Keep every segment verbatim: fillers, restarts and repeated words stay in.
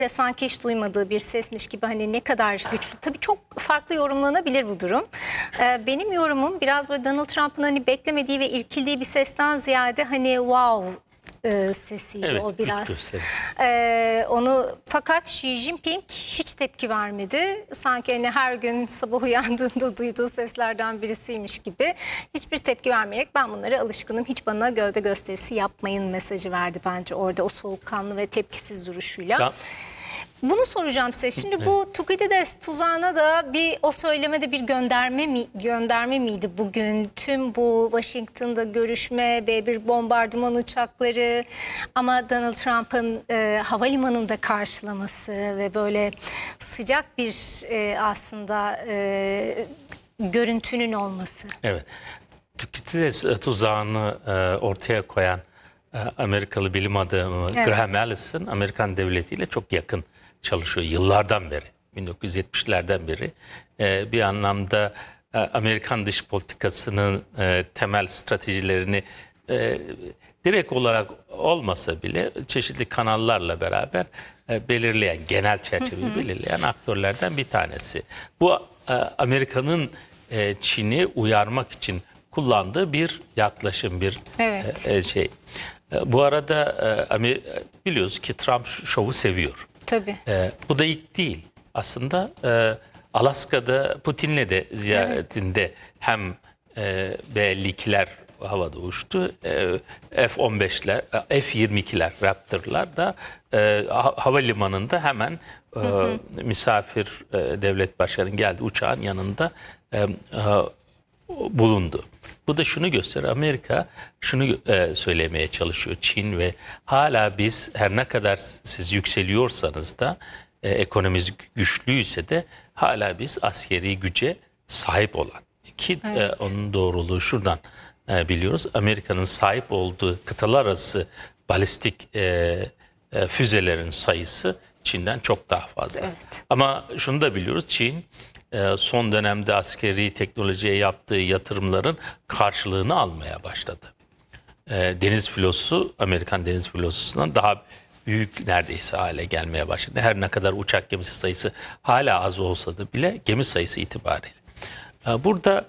ve sanki hiç duymadığı bir sesmiş gibi hani ne kadar güçlü. Tabii çok farklı yorumlanabilir bu durum. Ee, benim yorumum biraz böyle Donald Trump'ın hani beklemediği ve irkildiği bir sesten ziyade hani wow e, sesiydi Evet, o biraz. güç Ee, onu fakat Xi Jinping hiç tepki vermedi. Sanki hani her gün sabah uyandığında duyduğu seslerden birisiymiş gibi. Hiçbir tepki vermeyerek ben bunlara alışkınım. Hiç bana gövde gösterisi yapmayın mesajı verdi bence orada o soğukkanlı ve tepkisiz duruşuyla. Ya, Bunu soracağım size. Şimdi bu Thukydides tuzağına da bir o söylemede bir gönderme mi gönderme miydi bugün? Tüm bu Washington'da görüşme, B bir bombardıman uçakları ama Donald Trump'ın e, havalimanında karşılaması ve böyle sıcak bir e, aslında e, görüntünün olması. evet. Thukydides tuzağını e, ortaya koyan e, Amerikalı bilim adamı Evet. Graham Allison, Amerikan devletiyle çok yakın çalışıyor yıllardan beri, bin dokuz yüz yetmişlerden beri. E, bir anlamda e, Amerikan dış politikasının e, temel stratejilerini e, direkt olarak olmasa bile çeşitli kanallarla beraber e, belirleyen, genel çerçeveyi belirleyen aktörlerden bir tanesi. Bu e, Amerika'nın e, Çin'i uyarmak için kullandığı bir yaklaşım, bir Evet. e, şey. E, bu arada e, Amer- biliyoruz ki Trump şovu seviyor. Tabii. E, bu da ilk değil. Aslında e, Alaska'da Putin'le de ziyaretinde evet. hem e, B elli ikiler havada uçtu, e, F on beşler, F yirmi ikiler, Raptor'lar da e, ha havalimanında hemen e, hı hı. misafir e, devlet başkanının geldiği uçağın yanında e, e, bulundu. Bu da şunu gösteriyor. Amerika şunu e, söylemeye çalışıyor. Çin ve hala biz her ne kadar siz yükseliyorsanız da e, ekonomimiz güçlüyse de hala biz askeri güce sahip olan. Ki evet. e, onun doğruluğu şuradan e, biliyoruz. Amerika'nın sahip olduğu kıtalar arası balistik e, e, füzelerin sayısı Çin'den çok daha fazla. Evet. Ama şunu da biliyoruz. Çin son dönemde askeri teknolojiye yaptığı yatırımların karşılığını almaya başladı. Deniz filosu, Amerikan deniz filosundan daha büyük neredeyse hale gelmeye başladı. Her ne kadar uçak gemisi sayısı hala az olsa da bile gemi sayısı itibariyle. Burada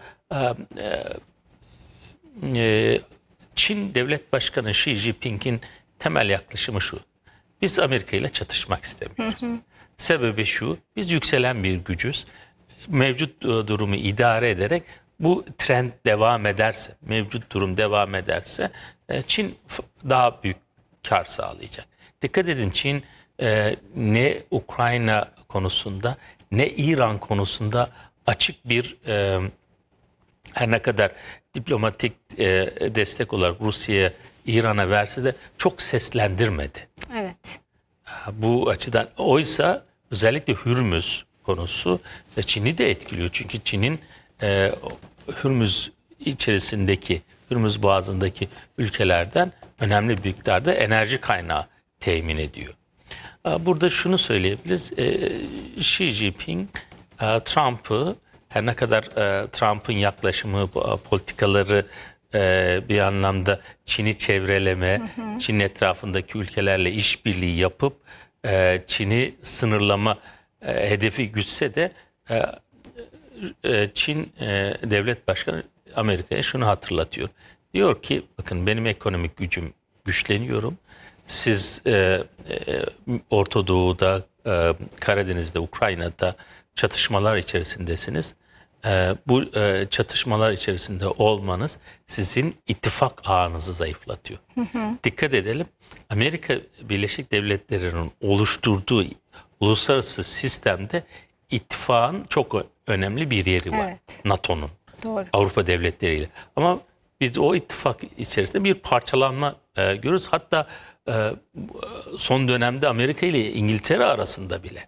Çin Devlet Başkanı Xi Jinping'in temel yaklaşımı şu. Biz Amerika ile çatışmak istemiyoruz. Hı hı. Sebebi şu, biz yükselen bir gücüz. Mevcut durumu idare ederek bu trend devam ederse, mevcut durum devam ederse Çin daha büyük kar sağlayacak. Dikkat edin, Çin ne Ukrayna konusunda ne İran konusunda açık bir, her ne kadar diplomatik destek olarak Rusya'ya, İran'a verse de çok seslendirmedi. Evet. Bu açıdan oysa özellikle Hürmüz konusu Çin'i de etkiliyor. Çünkü Çin'in e, Hürmüz içerisindeki, Hürmüz Boğazı'ndaki ülkelerden önemli bir miktarda enerji kaynağı temin ediyor. Burada şunu söyleyebiliriz. E, Xi Jinping, e, Trump'ı her ne kadar e, Trump'ın yaklaşımı, politikaları e, bir anlamda Çin'i çevreleme, hı hı. Çin etrafındaki ülkelerle işbirliği yapıp e, Çin'i sınırlama E, hedefi güçse de e, e, Çin e, Devlet Başkanı Amerika'ya şunu hatırlatıyor. Diyor ki bakın benim ekonomik gücüm güçleniyorum. Siz e, e, Orta Doğu'da, e, Karadeniz'de, Ukrayna'da çatışmalar içerisindesiniz. E, bu e, çatışmalar içerisinde olmanız sizin ittifak ağınızı zayıflatıyor. Hı hı. Dikkat edelim, Amerika Birleşik Devletleri'nin oluşturduğu uluslararası sistemde ittifakın çok önemli bir yeri var. Evet. NATO'nun, Avrupa devletleriyle. Ama biz o ittifak içerisinde bir parçalanma e, görüyoruz. Hatta e, son dönemde Amerika ile İngiltere arasında bile.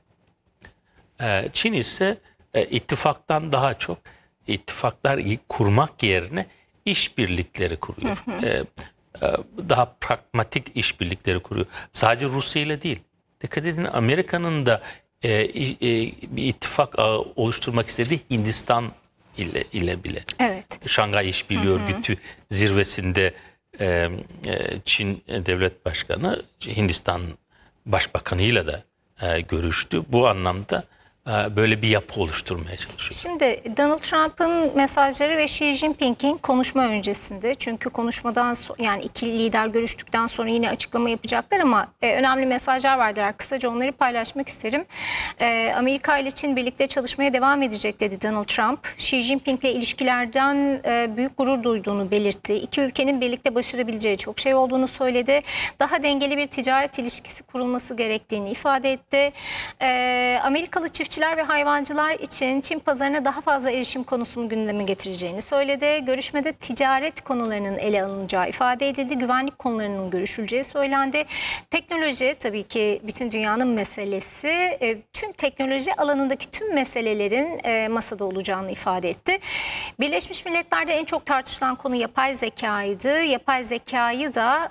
E, Çin ise e, ittifaktan daha çok ittifaklar kurmak yerine işbirlikleri kuruyor. Hı hı. E, e, daha pragmatik işbirlikleri kuruyor. Sadece Rusya ile değil. Dikkat edin, Amerika'nın da e, e, bir ittifak ağı oluşturmak istediği Hindistan ile, ile bile. Evet. Şangay İşbirliği Örgütü zirvesinde e, e, Çin Devlet Başkanı Hindistan Başbakanı'yla da e, görüştü. Bu anlamda e, böyle bir yapı oluşturmaya çalışıyor. Şimdi Donald Trump'ın mesajları ve Xi Jinping'in konuşma öncesinde, çünkü konuşmadan so- yani iki lider görüştükten sonra yine açıklama yapacaklar ama e, önemli mesajlar vardır. Kısaca onları paylaşmak isterim. E, Amerika ile Çin birlikte çalışmaya devam edecek dedi Donald Trump. Xi Jinping'le ilişkilerden e, büyük gurur duyduğunu belirtti. İki ülkenin birlikte başarabileceği çok şey olduğunu söyledi. Daha dengeli bir ticaret ilişkisi kurulması gerektiğini ifade etti. E, Amerikalı çiftçiler ve hayvancılar için Çin pazarına daha fazla erişim konusunu gündeme getireceğini söyledi. Görüşmede ticaret konularının ele alınacağı ifade edildi. Güvenlik konularının görüşüleceği söylendi. Teknoloji tabii ki bütün dünyanın meselesi. E, tüm teknoloji alanındaki tüm meselelerin e, masada olacağını ifade etti. Birleşmiş Milletler'de en çok tartışılan konu yapay zekaydı. Yapay zekayı da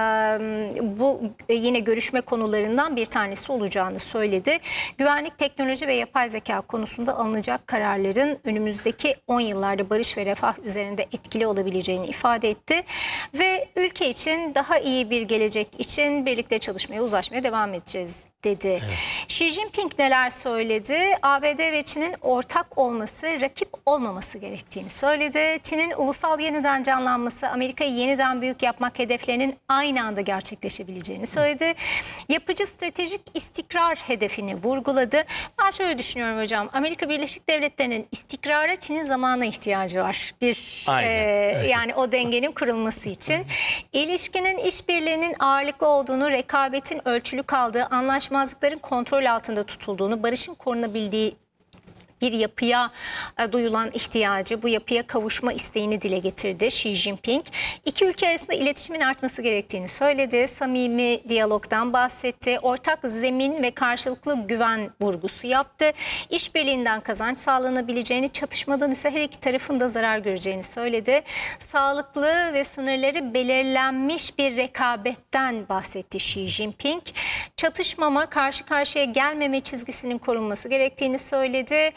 e, bu e, yine görüşme konularından bir tanesi olacağını söyledi. Güvenlik, teknoloji ve yapay zeka konusunda alınacak kararların önümüzdeki on yıllarda barış ve refah üzerinde etkili olabileceğini ifade etti. Ve ülke için daha iyi bir gelecek için birlikte çalışmaya, uzlaşmaya devam edeceğiz dedi. Evet. Xi Jinping neler söyledi? A B D ve Çin'in ortak olması, rakip olmaması gerektiğini söyledi. Çin'in ulusal yeniden canlanması, Amerika'yı yeniden büyük yapmak hedeflerinin aynı anda gerçekleşebileceğini söyledi. Yapıcı stratejik istikrar hedefini vurguladı. Ben şöyle düşünüyorum hocam. Amerika Birleşik Devletleri'nin istikrara Çin'in zamana ihtiyacı var. Bir e, yani o dengenin kurulması için. İlişkinin işbirliğinin ağırlıklı olduğunu, rekabetin ölçülü kaldığı, anlaşmazlıkların kontrol altında tutulduğunu, barışın korunabildiği bir yapıya e, duyulan ihtiyacı, bu yapıya kavuşma isteğini dile getirdi Xi Jinping. İki ülke arasında iletişimin artması gerektiğini söyledi. Samimi diyalogdan bahsetti. Ortak zemin ve karşılıklı güven vurgusu yaptı. İşbirliğinden kazanç sağlanabileceğini, çatışmadan ise her iki tarafın da zarar göreceğini söyledi. Sağlıklı ve sınırları belirlenmiş bir rekabetten bahsetti Xi Jinping. Çatışmama, karşı karşıya gelmeme çizgisinin korunması gerektiğini söyledi.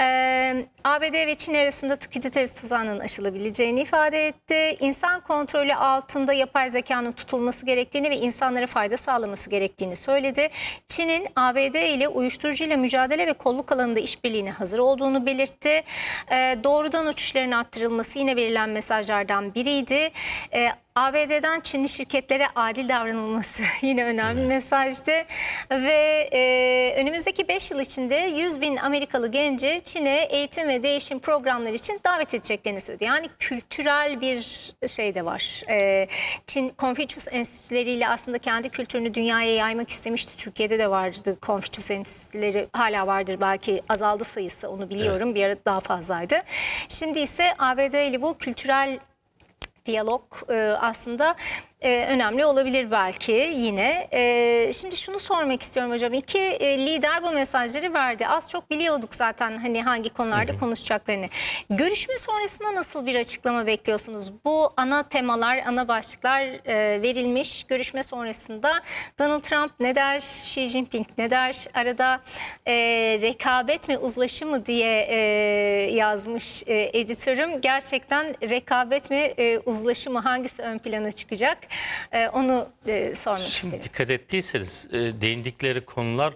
Ee, A B D ve Çin arasında Thukydides tuzağının aşılabileceğini ifade etti. İnsan kontrolü altında yapay zekanın tutulması gerektiğini ve insanlara fayda sağlaması gerektiğini söyledi. Çin'in A B D ile uyuşturucuyla mücadele ve kolluk alanında işbirliğine hazır olduğunu belirtti. Ee, doğrudan uçuşların arttırılması yine verilen mesajlardan biriydi. Ee, A B D'den Çinli şirketlere adil davranılması yine önemli bir mesajdı. Ve e, önümüzdeki beş yıl içinde yüz bin Amerikalı genci Çin'e eğitim ve değişim programları için davet edeceklerini söyledi. Yani kültürel bir şey de var. E, Çin Confucius Enstitüleriyle aslında kendi kültürünü dünyaya yaymak istemişti. Türkiye'de de vardı Confucius Enstitüleri, hala vardır, belki azaldı sayısı, onu biliyorum. Evet. Bir ara daha fazlaydı. Şimdi ise A B D ile bu kültürel diyalog e, aslında e, önemli olabilir belki yine. E, şimdi şunu sormak istiyorum hocam. İki e, lider bu mesajları verdi. Az çok biliyorduk zaten hani hangi konularda hı hı. konuşacaklarını. Görüşme sonrasında nasıl bir açıklama bekliyorsunuz? Bu ana temalar, ana başlıklar e, verilmiş. Görüşme sonrasında Donald Trump ne der, Xi Jinping ne der? Arada e, rekabet mi, uzlaşı mı diye e, yazmış e, editörüm. Gerçekten rekabet mi, e, uzlaşı mı, hangisi ön plana çıkacak? Ee, onu e, sormak Şimdi isterim. Şimdi dikkat ettiyseniz e, değindikleri konular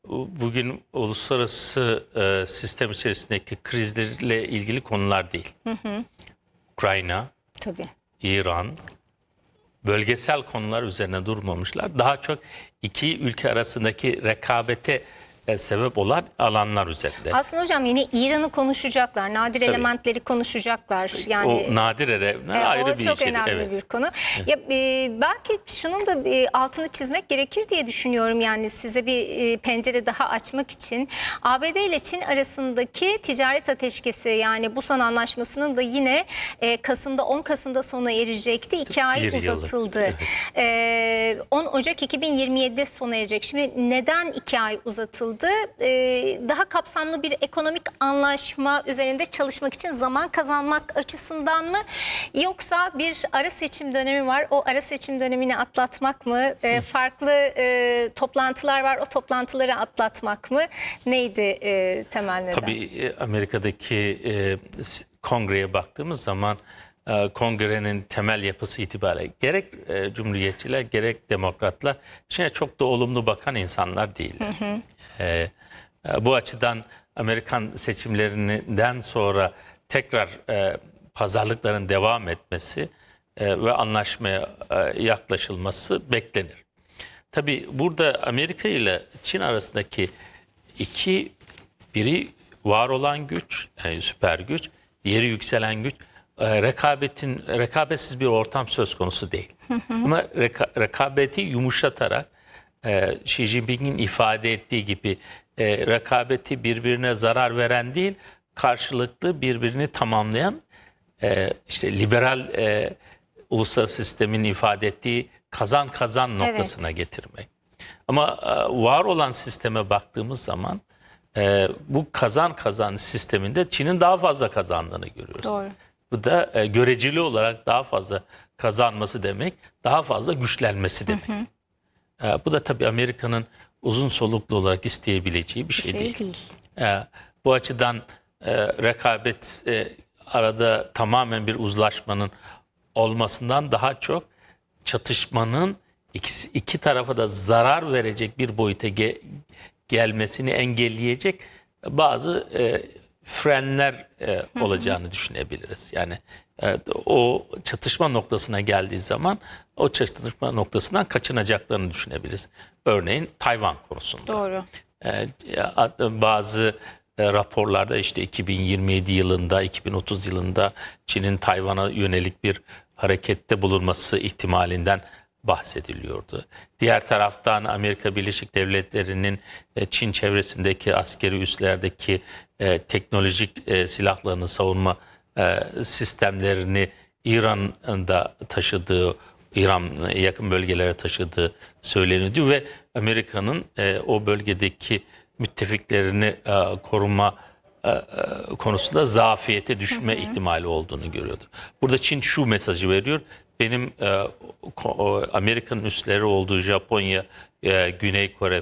bugün uluslararası e, sistem içerisindeki krizlerle ilgili konular değil. Hı hı. Ukrayna, tabii, İran, bölgesel konular üzerine durmamışlar. Daha çok iki ülke arasındaki rekabete sebep olan alanlar üzerinde. Aslında hocam yine İran'ı konuşacaklar, nadir Tabii. elementleri konuşacaklar. Yani o nadir elementler e, ayrı bir şey. O çok önemli evet. bir konu. Evet. Ya e, belki şunun da e, altını çizmek gerekir diye düşünüyorum. Yani size bir e, pencere daha açmak için A B D ile Çin arasındaki ticaret ateşkesi, yani Busan Anlaşması'nın da yine e, Kasım'da on Kasım'da sona erecekti. İki ay bir uzatıldı. Evet. E, on Ocak iki bin yirmi yedi'de sona erecek. Şimdi neden iki ay uzatıldı? Daha kapsamlı bir ekonomik anlaşma üzerinde çalışmak için zaman kazanmak açısından mı, yoksa bir ara seçim dönemi var, o ara seçim dönemini atlatmak mı, farklı toplantılar var, o toplantıları atlatmak mı, neydi temel neden? Tabii Amerika'daki kongreye baktığımız zaman e, kongrenin temel yapısı itibariyle gerek e, cumhuriyetçiler gerek demokratlar içine çok da olumlu bakan insanlar değiller. Hı hı. E, e, bu açıdan Amerikan seçimlerinden sonra tekrar e, pazarlıkların devam etmesi e, ve anlaşmaya e, yaklaşılması beklenir. Tabii burada Amerika ile Çin arasındaki iki, biri var olan güç, yani süper güç, diğeri yükselen güç. E, rekabetin rekabetsiz bir ortam söz konusu değil. Hı hı. Ama reka, rekabeti yumuşatarak e, Xi Jinping'in ifade ettiği gibi e, rekabeti birbirine zarar veren değil, karşılıklı birbirini tamamlayan e, işte liberal e, uluslararası sistemin ifade ettiği kazan kazan noktasına evet. getirmek. Ama e, var olan sisteme baktığımız zaman e, bu kazan kazan sisteminde Çin'in daha fazla kazandığını görüyoruz. Doğru. Bu da e, göreceli olarak daha fazla kazanması demek, daha fazla güçlenmesi demek. Hı hı. E, bu da tabii Amerika'nın uzun soluklu olarak isteyebileceği bir şey, bir şey değil. değil. E, bu açıdan e, rekabet e, arada tamamen bir uzlaşmanın olmasından daha çok çatışmanın iki, iki tarafa da zarar verecek bir boyuta ge, gelmesini engelleyecek bazı e, frenler e, olacağını hı hı. düşünebiliriz. Yani e, o çatışma noktasına geldiği zaman o çatışma noktasından kaçınacaklarını düşünebiliriz. Örneğin Tayvan konusunda. Doğru. E, bazı e, raporlarda işte iki bin yirmi yedi yılında, iki bin otuz yılında Çin'in Tayvan'a yönelik bir harekette bulunması ihtimalinden bahsediliyordu. Diğer taraftan Amerika Birleşik Devletleri'nin Çin çevresindeki askeri üslerdeki e, teknolojik e, silahlarını, savunma e, sistemlerini İran'da taşıdığı, İran yakın bölgelere taşıdığı söyleniyordu ve Amerika'nın e, o bölgedeki müttefiklerini e, koruma e, e, konusunda zafiyete düşme hı hı. ihtimali olduğunu görüyordu. Burada Çin şu mesajı veriyor. Benim e, Amerika'nın üsleri olduğu Japonya, e, Güney Kore,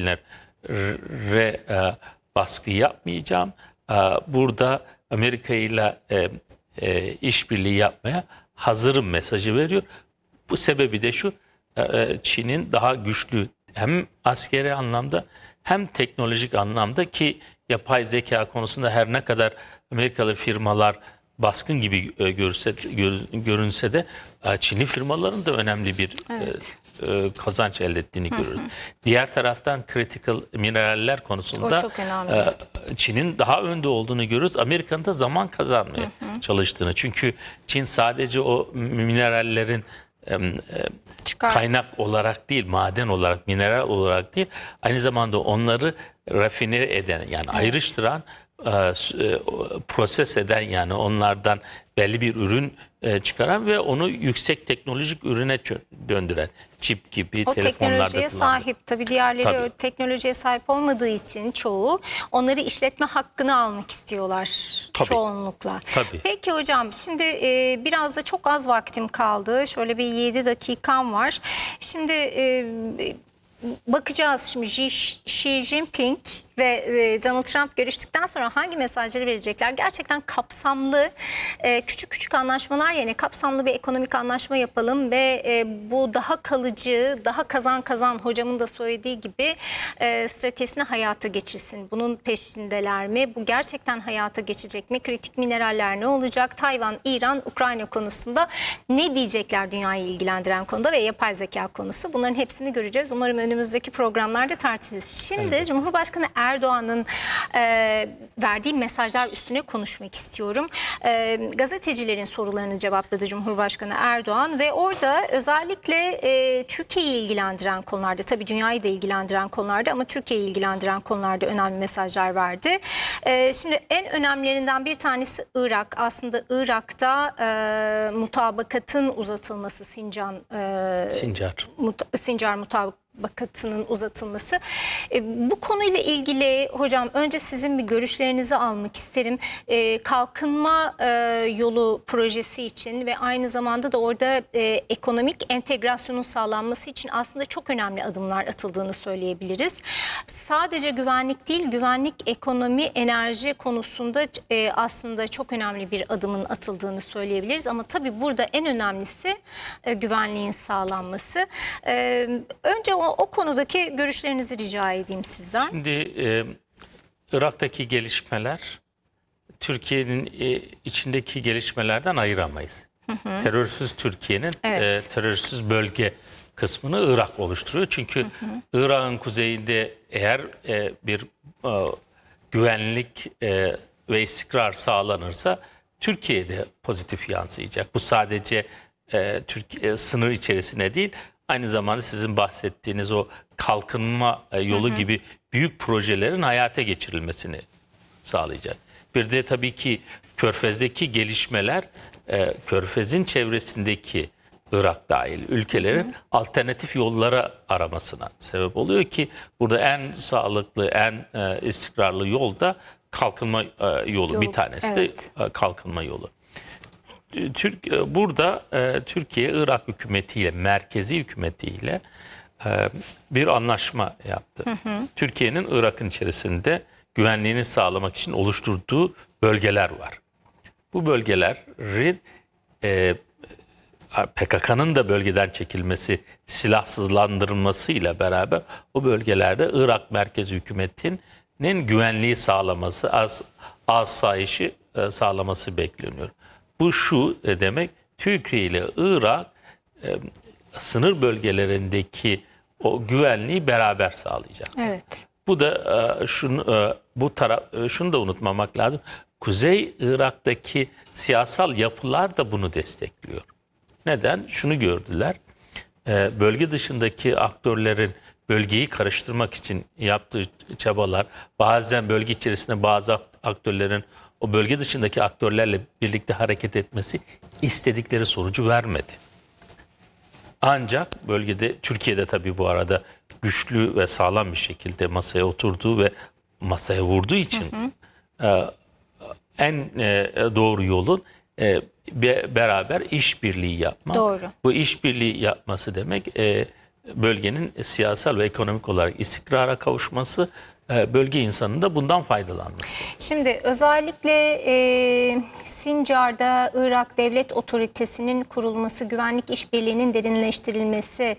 Filipinler'e e, baskı yapmayacağım. E, burada Amerika ile e, e, işbirliği yapmaya hazırım mesajı veriyor. Bu sebebi de şu, e, Çin'in daha güçlü hem askeri anlamda hem teknolojik anlamda ki yapay zeka konusunda her ne kadar Amerikalı firmalar baskın gibi e, görse, gör, görünse de e, Çinli firmaların da önemli bir evet. e, e, kazanç elde ettiğini hı hı. görüyoruz. Diğer taraftan critical mineraller konusunda e, Çin'in daha önde olduğunu görüyoruz. Amerika'nın da zaman kazanmaya hı hı. çalıştığını. Çünkü Çin sadece o minerallerin e, e, kaynak olarak değil, maden olarak, mineral olarak değil, aynı zamanda onları rafine eden yani evet. ayrıştıran, proses eden yani onlardan belli bir ürün çıkaran ve onu yüksek teknolojik ürüne döndüren çip gibi o telefonlarda teknolojiye sahip. Tabii diğerleri tabii. o teknolojiye sahip olmadığı için çoğu onları işletme hakkını almak istiyorlar tabii. çoğunlukla. Tabii. Peki hocam şimdi e, biraz da çok az vaktim kaldı. Şöyle bir yedi dakikam var. Şimdi e, bakacağız şimdi Xi, Xi Jinping ve Donald Trump görüştükten sonra hangi mesajları verecekler? Gerçekten kapsamlı, küçük küçük anlaşmalar yerine kapsamlı bir ekonomik anlaşma yapalım ve bu daha kalıcı, daha kazan kazan hocamın da söylediği gibi stratejisini hayata geçirsin. Bunun peşindeler mi? Bu gerçekten hayata geçecek mi? Kritik mineraller ne olacak? Tayvan, İran, Ukrayna konusunda ne diyecekler dünyayı ilgilendiren konuda ve yapay zeka konusu? Bunların hepsini göreceğiz. Umarım önümüzdeki programlarda tartışırız. Şimdi evet. Cumhurbaşkanı Erdoğan'ın e, verdiği mesajlar üstüne konuşmak istiyorum. E, gazetecilerin sorularını cevapladı Cumhurbaşkanı Erdoğan ve orada özellikle e, Türkiye'yi ilgilendiren konularda, tabii dünyayı da ilgilendiren konularda ama Türkiye'yi ilgilendiren konularda önemli mesajlar verdi. E, şimdi en önemlilerinden bir tanesi Irak. Aslında Irak'ta e, mutabakatın uzatılması, Sincan, e, Sincar. Muta, Sincar mutabakatı mütabakatının uzatılması. E, bu konuyla ilgili hocam önce sizin bir görüşlerinizi almak isterim. E, kalkınma e, yolu projesi için ve aynı zamanda da orada e, ekonomik entegrasyonun sağlanması için aslında çok önemli adımlar atıldığını söyleyebiliriz. Sadece güvenlik değil, güvenlik, ekonomi, enerji konusunda e, aslında çok önemli bir adımın atıldığını söyleyebiliriz. Ama tabii burada en önemlisi e, güvenliğin sağlanması. E, önce o, o konudaki görüşlerinizi rica edeyim sizden. Şimdi e, Irak'taki gelişmeler Türkiye'nin e, içindeki gelişmelerden ayıramayız. Hı hı. Terörsüz Türkiye'nin Evet. e, terörsüz bölge kısmını Irak oluşturuyor. Çünkü Irak'ın kuzeyinde eğer e, bir e, güvenlik e, ve istikrar sağlanırsa Türkiye'de pozitif yansıyacak. Bu sadece e, Türkiye sınır içerisine değil, aynı zamanda sizin bahsettiğiniz o kalkınma e, yolu hı hı. gibi büyük projelerin hayata geçirilmesini sağlayacak. Bir de tabii ki Körfez'deki gelişmeler, e, Körfez'in çevresindeki Irak dahil ülkelerin hı hı. alternatif yollara aramasına sebep oluyor ki burada en sağlıklı, en e, istikrarlı yol da kalkınma e, yolu. Yol, bir tanesi evet. de e, kalkınma yolu. Türk e, burada e, Türkiye Irak hükümetiyle, merkezi hükümetiyle e, bir anlaşma yaptı. Türkiye'nin Irak'ın içerisinde güvenliğini sağlamak için oluşturduğu bölgeler var. Bu bölgelerin e, P K K'nın da bölgeden çekilmesi, silahsızlandırılmasıyla beraber o bölgelerde Irak merkezi hükümetinin güvenliği sağlaması, as, asayişi e, sağlaması bekleniyor. Bu şu e, demek, Türkiye ile Irak e, sınır bölgelerindeki o güvenliği beraber sağlayacak. Evet. Bu da e, şunu e, bu taraf e, şunu da unutmamak lazım. Kuzey Irak'taki siyasal yapılar da bunu destekliyor. Neden? Şunu gördüler. E, bölge dışındaki aktörlerin bölgeyi karıştırmak için yaptığı çabalar, bazen bölge içerisinde bazı aktörlerin o bölge dışındaki aktörlerle birlikte hareket etmesi istedikleri sonucu vermedi. Ancak bölgede, Türkiye'de tabii bu arada güçlü ve sağlam bir şekilde masaya oturduğu ve masaya vurduğu için hı hı. E, en e, doğru yolun e, be, beraber işbirliği yapmak. Doğru. Bu işbirliği yapması demek e, bölgenin siyasal ve ekonomik olarak istikrara kavuşması, e, bölge insanının da bundan faydalanması. Şimdi özellikle e, Sincar'da Irak Devlet Otoritesi'nin kurulması, güvenlik işbirliğinin derinleştirilmesi,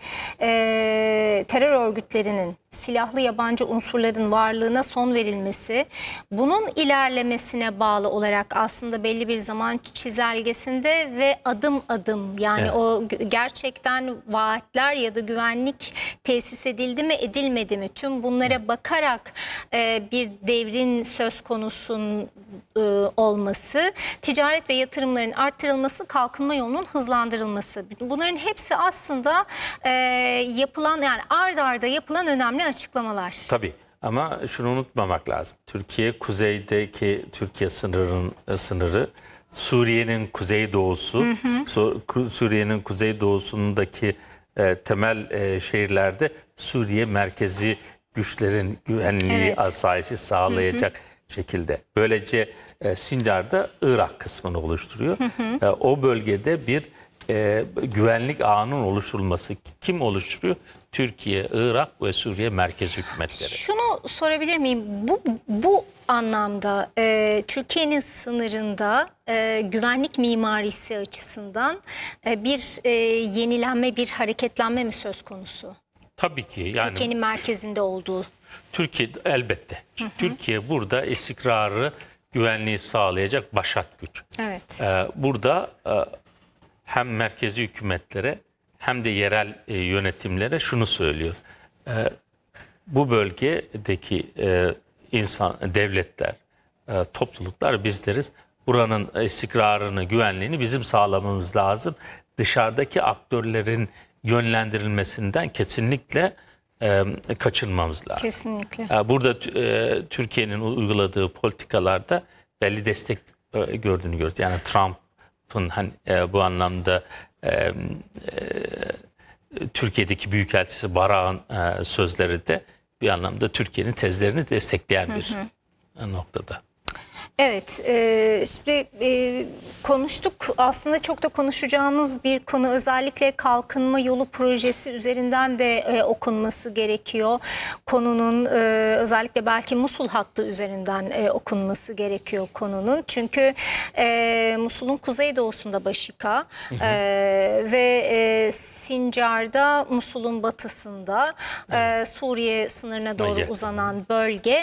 e, terör örgütlerinin, silahlı yabancı unsurların varlığına son verilmesi, bunun ilerlemesine bağlı olarak aslında belli bir zaman çizelgesinde ve adım adım yani evet. o gerçekten vaatler ya da güvenlik tesis edildi mi edilmedi mi tüm bunlara evet. bakarak e, bir devrin söz konusunun e, olması, ticaret ve yatırımların arttırılması, kalkınma yolunun hızlandırılması. Bunların hepsi aslında e, yapılan yani ard arda yapılan önemli açıklamalar. Tabii ama şunu unutmamak lazım. Türkiye kuzeydeki Türkiye sınırının sınırı Suriye'nin kuzeydoğusu, Suriye'nin kuzeydoğusundaki e, temel e, şehirlerde Suriye merkezi güçlerin güvenliği, evet. asayişi sağlayacak hı hı. şekilde. Böylece e, Sincar'da Irak kısmını oluşturuyor. Hı hı. E, o bölgede bir e, güvenlik ağının oluşturulması. Kim oluşturuyor? Türkiye, Irak ve Suriye merkez hükümetleri. Şunu sorabilir miyim? Bu, bu anlamda e, Türkiye'nin sınırında e, güvenlik mimarisi açısından e, bir e, yenilenme, bir hareketlenme mi söz konusu? Tabii ki. Yani Türkiye'nin merkezinde olduğu. Türkiye elbette. Hı hı. Türkiye burada istikrarı, güvenliği sağlayacak başat güç. Evet. Ee, burada e, hem merkezi hükümetlere hem de yerel e, yönetimlere şunu söylüyor. E, bu bölgedeki e, insan, devletler, e, topluluklar bizleriz. Buranın istikrarını, güvenliğini bizim sağlamamız lazım. Dışarıdaki aktörlerin yönlendirilmesinden kesinlikle e, kaçınmamız lazım. Kesinlikle. E, burada e, Türkiye'nin uyguladığı politikalarda belli destek e, gördüğünü görüyoruz. Yani Trump'ın hani, e, bu anlamda e, e, Türkiye'deki Büyükelçisi Barak'ın e, sözleri de bir anlamda Türkiye'nin tezlerini destekleyen bir hı hı. noktada. Evet, e, şimdi e, konuştuk. Aslında çok da konuşacağımız bir konu, özellikle kalkınma yolu projesi üzerinden de e, okunması gerekiyor. Konunun e, özellikle belki Musul hattı üzerinden e, okunması gerekiyor konunun. Çünkü e, Musul'un kuzeydoğusunda Başika hı hı. E, ve e, Sincar'da Musul'un batısında e, Suriye sınırına doğru Hayır. uzanan bölge